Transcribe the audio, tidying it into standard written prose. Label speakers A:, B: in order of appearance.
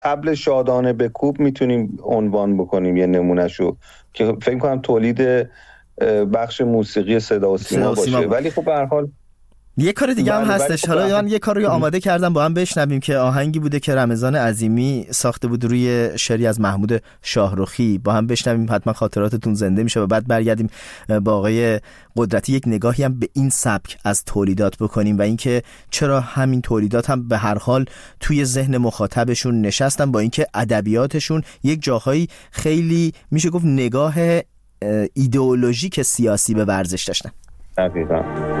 A: قبل شادانه بکوب میتونیم عنوان بکنیم یه نمونهشو که فکر کنم تولید بخش موسیقی صدا و سیما باشه. ولی خب به هر حال
B: یه کار دیگه هم هستش. حالا من یه کار رو آماده کردم با هم بشنویم که آهنگی بوده که رمضان عظیمی ساخته بود روی شعری از محمود شاهرخی. با هم بشنویم، حتما خاطراتتون زنده میشه و بعد برگردیم با آقای قدرتی یک نگاهی هم به این سبک از تولیدات بکنیم و اینکه چرا همین تولیدات هم به هر حال توی ذهن مخاطبشون نشستن، با اینکه ادبیاتشون یک جاهایی خیلی میشه گفت نگاه ایدئولوژیک سیاسی به ورزش داشتن.
A: دقیقاً.